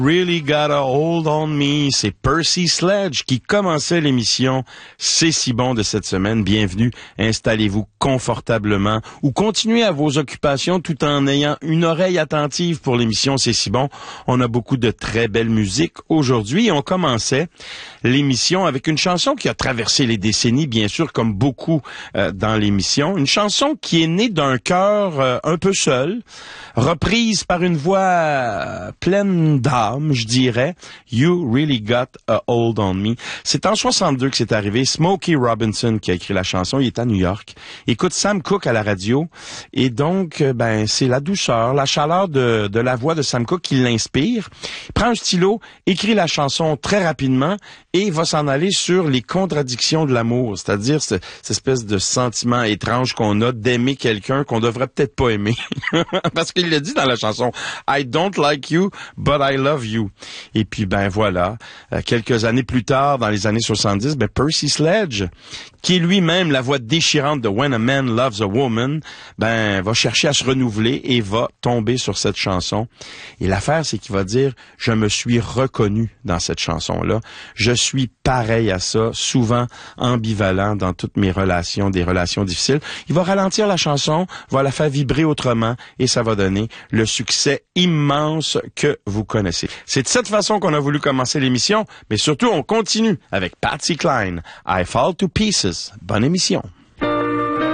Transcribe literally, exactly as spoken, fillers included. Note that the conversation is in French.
Really Got a Hold on Me, c'est Percy Sledge qui commençait l'émission C'est si bon de cette semaine. Bienvenue, installez-vous confortablement ou continuez à vos occupations tout en ayant une oreille attentive pour l'émission C'est si bon. On a beaucoup de très belles musiques aujourd'hui et on commençait l'émission avec une chanson qui a traversé les décennies, bien sûr, comme beaucoup euh, dans l'émission. Une chanson qui est née d'un cœur euh, un peu seul, reprise par une voix euh, pleine d'âme, je dirais. You Really Got a Hold on Me. C'est en soixante-deux que c'est arrivé. Smokey Robinson qui a écrit la chanson. Il est à New York. Écoute Sam Cooke à la radio. Et donc, ben, c'est la douceur, la chaleur de, de la voix de Sam Cooke qui l'inspire. Il prend un stylo, écrit la chanson très rapidement et va s'en aller sur les contradictions de l'amour. C'est-à-dire cette, cette espèce de sentiment étrange qu'on a d'aimer quelqu'un qu'on devrait peut-être pas aimer. Parce qu'il le dit dans la chanson. I don't like you, but I love you. Et puis, ben voilà, euh, quelques années plus tard, dans les années soixante-dix, ben Percy Sledge, qui est lui-même la voix déchirante de When a Man Loves a Woman, ben va chercher à se renouveler et va tomber sur cette chanson. Et l'affaire, c'est qu'il va dire, je me suis reconnu dans cette chanson-là. Je suis pareil à ça, souvent ambivalent dans toutes mes relations, des relations difficiles. Il va ralentir la chanson, va la faire vibrer autrement et ça va donner le succès immense que vous connaissez. C'est de cette façon qu'on a voulu commencer l'émission, mais surtout on continue avec Patsy Cline, I Fall to Pieces. Bonne émission.